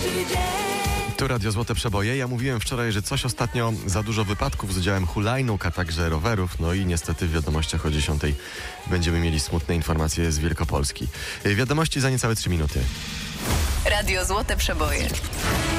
Tu Radio Złote Przeboje. Ja mówiłem wczoraj, że coś ostatnio za dużo wypadków z udziałem hulajnóg, a także rowerów. No i niestety w wiadomościach o 10 będziemy mieli smutne informacje z Wielkopolski. Wiadomości za niecałe 3 minuty. Radio Złote Przeboje.